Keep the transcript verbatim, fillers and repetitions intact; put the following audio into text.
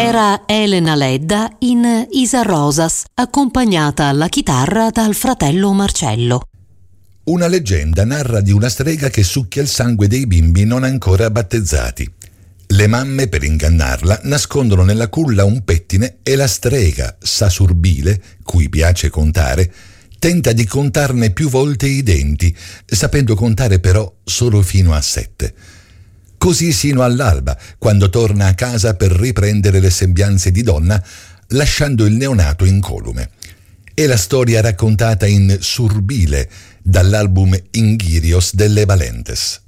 Era Elena Ledda in Isa Rosas, accompagnata alla chitarra dal fratello Marcello. Una leggenda narra di una strega che succhia il sangue dei bimbi non ancora battezzati. Le mamme, per ingannarla, nascondono nella culla un pettine e la strega, Sasurbile, cui piace contare, tenta di contarne più volte i denti, sapendo contare però solo fino a sette. Così sino all'alba, quando torna a casa per riprendere le sembianze di donna, lasciando il neonato incolume. È la storia raccontata in Surbile, dall'album Inghirios delle Valentes.